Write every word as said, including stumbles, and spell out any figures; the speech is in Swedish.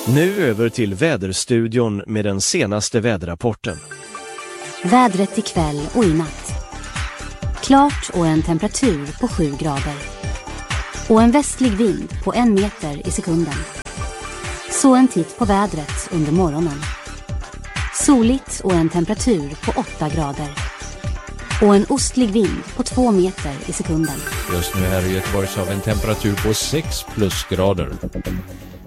Nu över till väderstudion med den senaste väderrapporten. Vädret ikväll och i natt. Klart och en temperatur på sju grader. Och en västlig vind på en meter i sekunden. Så en titt på vädret under morgonen. Soligt och en temperatur på åtta grader. Och en ostlig vind på två meter i sekunden. Just nu här i Göteborg så har vi en temperatur på sex plusgrader.